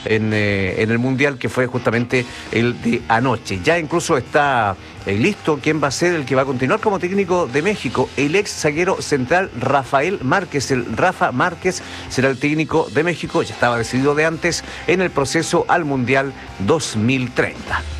en el Mundial, que fue justamente el de anoche. Ya incluso está listo quién va a ser el que va a continuar como técnico de México. El ex zaguero central Rafael Márquez, el Rafa Márquez, será el técnico de México. Ya estaba decidido de antes en el proceso al Mundial 2030.